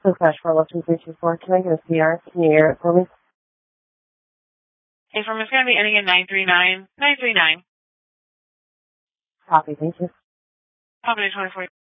So Crash 412-324. Can I get a CR? Can you hear it for me? Hey, from it's going to be ending in 939. 939. Copy, thank you. Company 24.